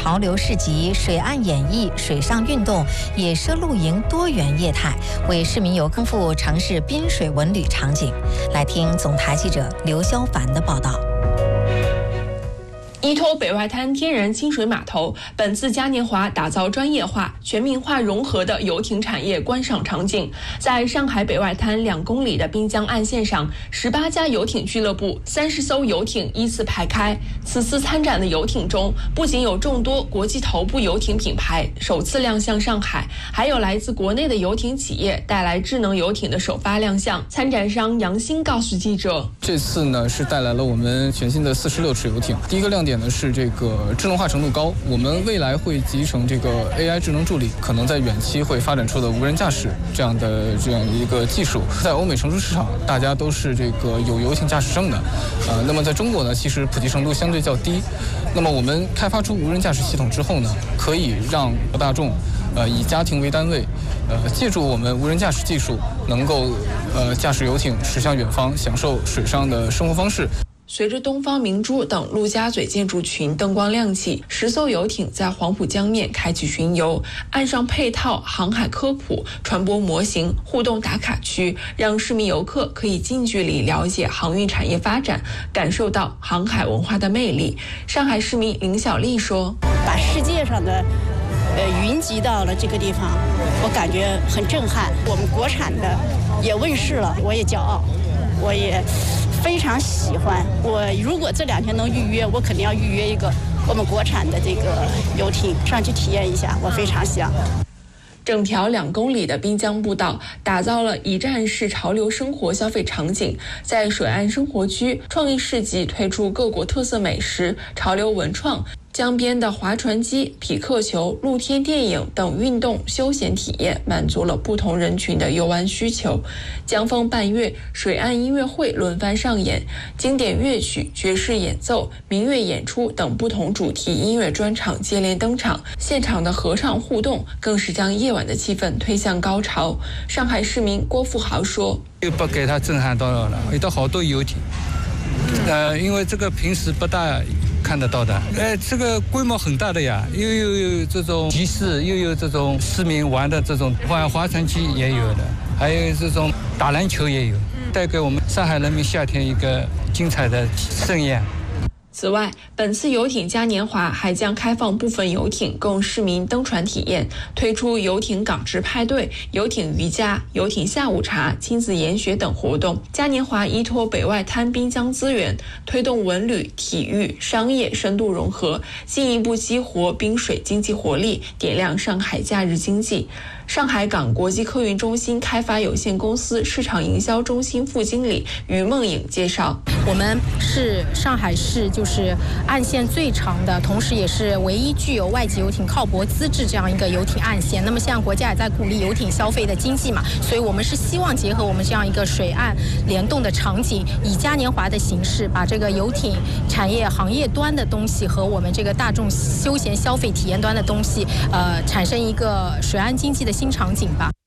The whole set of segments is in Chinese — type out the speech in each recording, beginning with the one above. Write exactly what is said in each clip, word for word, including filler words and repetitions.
潮流市集、水岸演艺、水上运动、野奢露营多元业态，为市民游丰富城市滨水文旅场景。来听总台记者刘潇凡的报道。 依托北外滩天然清水码头，本次嘉年华打造专业化、全民化融合的游艇产业观赏场景。在上海北外滩两公里的滨江岸线上，十八家游艇俱乐部、三十艘游艇依次排开。此次参展的游艇中，不仅有众多国际头部游艇品牌首次亮相上海，还有来自国内的游艇企业带来智能游艇的首发亮相。参展商杨鑫告诉记者， 这次呢是带来了我们全新的四十六尺游艇。第一个亮点呢是这个智能化程度高，我们未来会集成这个 A I 智能助理，可能在远期会发展出的无人驾驶这样的这样一个技术。在欧美成熟市场，大家都是这个有游艇驾驶证的，呃，那么在中国呢，其实普及程度相对较低。那么我们开发出无人驾驶系统之后呢，可以让大众，呃，以家庭为单位，呃，借助我们无人驾驶技术，能够呃驾驶游艇驶向远方，享受水上的生活方式。 随着东方明珠等陆家嘴建筑群灯光亮起，十艘游艇在黄浦江面开启巡游，岸上配套航海科普、船舶模型、互动打卡区，让市民游客可以近距离了解航运产业发展，感受到航海文化的魅力。上海市民林小丽说：“ 把世界上的呃云集到了这个地方，我感觉很震撼。我们国产的也问世了，我也骄傲，我也非常喜欢。我如果这两天能预约，我肯定要预约一个我们国产的这个游艇上去体验一下，我非常想。” 整条两公里的滨江步道打造了一站式潮流生活消费场景，在水岸生活区，创意市集推出各国特色美食、潮流文创。江边的划船机、匹克球、露天电影等运动休闲体验，满足了不同人群的游玩需求。江风伴月、水岸音乐会轮番上演，经典乐曲、爵士演奏、民乐演出等不同主题音乐专场接连登场，现场的合唱互动更是将夜晚的气氛推向高潮。上海市民郭富豪说：“ 又不给他震撼到了，遇到好多游艇，呃，因为这个平时不大看得到的，呃，这个规模很大的呀，又有有这种集市，又有这种市民玩的这种划划船机也有的，还有这种打篮球也有，带给我们上海人民夏天一个精彩的盛宴。” 此外，本次游艇嘉年华还将开放部分游艇供市民登船体验，推出游艇港直派对、游艇瑜伽、游艇下午茶、亲子研学等活动。嘉年华依托北外滩滨江资源，推动文旅、体育、商业深度融合，进一步激活滨水经济活力，点亮上海假日经济。上海港国际客运中心开发有限公司市场营销中心副经理于梦颖介绍：“ 我们是上海市就是岸线最长的，同时也是唯一具有外籍游艇靠泊资质这样一个游艇岸线。那么，像国家也在鼓励游艇消费的经济嘛，所以我们是希望结合我们这样一个水岸联动的场景，以嘉年华的形式，把这个游艇产业行业端的东西和我们这个大众休闲消费体验端的东西，呃，产生一个水岸经济的新场景吧。”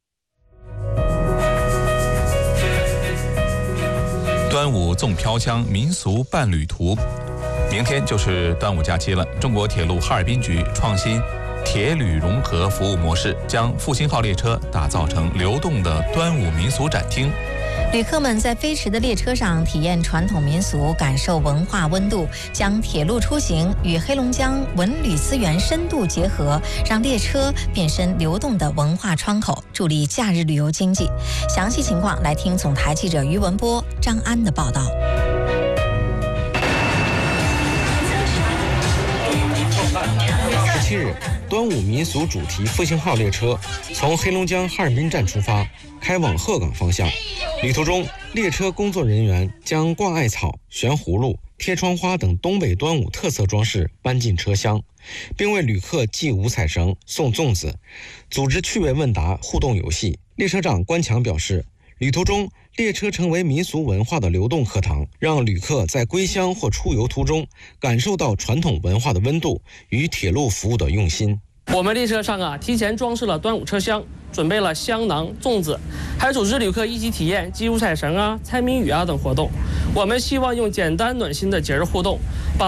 端午纵飘香，民俗伴旅途。明天就是端午假期了。中国铁路哈尔滨局创新铁旅融合服务模式，将复兴号列车打造成流动的端午民俗展厅。 旅客们在飞驰的列车上体验传统民俗，感受文化温度，将铁路出行与黑龙江文旅资源深度结合，让列车变身流动的文化窗口，助力假日旅游经济。详细情况来听总台记者于文波、张安的报道。 十七日，端午民俗主题复兴号列车从黑龙江哈尔滨站出发，开往鹤岗方向。旅途中，列车工作人员将挂艾草、悬葫芦、贴窗花等东北端午特色装饰搬进车厢，并为旅客系五彩绳、送粽子，组织趣味问答互动游戏。列车长关强表示，旅途中列车成为民俗文化的流动课堂，让旅客在归乡或出游途中感受到传统文化的温度与铁路服务的用心。 我们列车上啊，提前装饰了端午车厢，准备了香囊、粽子，还组织旅客一起体验系五彩绳啊、猜谜语啊等活动。我们希望用简单暖心的节日互动，把